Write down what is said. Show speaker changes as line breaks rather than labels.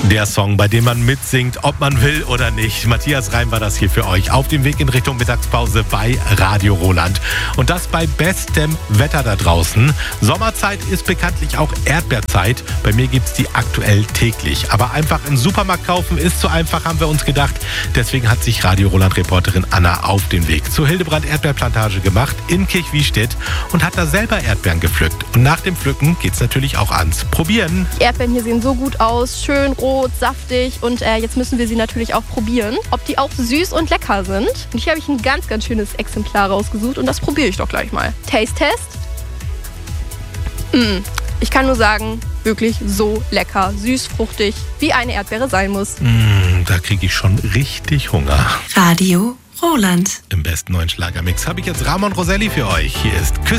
Der Song, bei dem man mitsingt, ob man will oder nicht. Matthias Reim war das hier für euch. Auf dem Weg in Richtung Mittagspause bei Radio Roland. Und das bei bestem Wetter da draußen. Sommerzeit ist bekanntlich auch Erdbeerzeit. Bei mir gibt's die aktuell täglich. Aber einfach im Supermarkt kaufen ist zu einfach, haben wir uns gedacht. Deswegen hat sich Radio Roland-Reporterin Anna auf den Weg zur Hildebrand Erdbeerplantage gemacht in Kirchwiestedt und hat da selber Erdbeeren gepflückt. Und nach dem Pflücken geht's natürlich auch ans Probieren.
Die Erdbeeren hier sehen so gut aus, schön rot, saftig und jetzt müssen wir sie natürlich auch probieren, ob die auch süß und lecker sind. Und hier habe ich ein ganz, ganz schönes Exemplar rausgesucht und das probiere ich doch gleich mal. Taste-Test. Ich kann nur sagen, wirklich so lecker, süß, fruchtig, wie eine Erdbeere sein muss.
Da kriege ich schon richtig Hunger.
Radio Roland.
Im besten neuen Schlagermix habe ich jetzt Ramon Roselli für euch. Hier ist Küss